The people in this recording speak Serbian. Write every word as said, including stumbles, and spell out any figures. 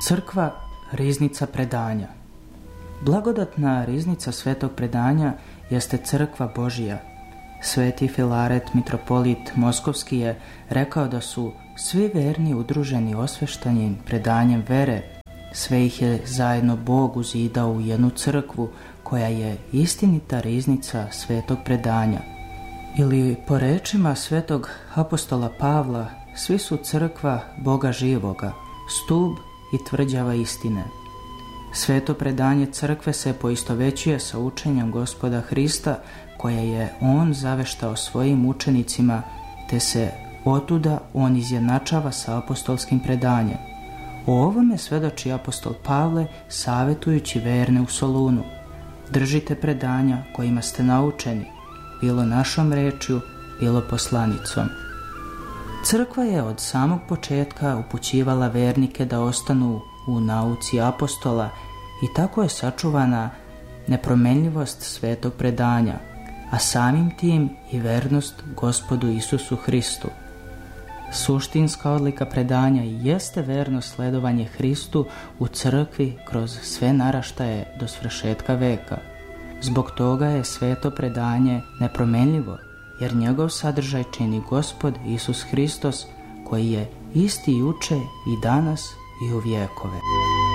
Crkva, riznica predanja. Blagodatna riznica svetog predanja jeste crkva Božija. Sveti Filaret, mitropolit Moskovski, je rekao da su svi verni udruženi osveštanjem predanjem vere. Sve ih je zajedno Bog uzidao u jednu crkvu koja je istinita riznica svetog predanja. Ili po rečima svetog apostola Pavla, svi su crkva Boga živoga, stub i tvrđava istine. Sveto predanje crkve se poistovećuje sa učenjem Gospoda Hrista koje je on zaveštao svojim učenicima, te se otuda on izjednačava sa apostolskim predanjem. O ovome svedoči apostol Pavle savjetujući verne u Solunu: držite predanja kojima ste naučeni, bilo našom rečju, bilo poslanicom. Crkva je od samog početka upućivala vernike da ostanu u nauci apostola i tako je sačuvana nepromenljivost svetog predanja, a samim tim i vernost Gospodu Isusu Hristu. Suštinska odlika predanja jeste verno sledovanje Hristu u crkvi kroz sve naraštaje do svršetka veka. Zbog toga je sveto predanje nepromenljivo, jer njegov sadržaj čini Gospod Isus Hristos, koji je isti juče i danas i u vjekove.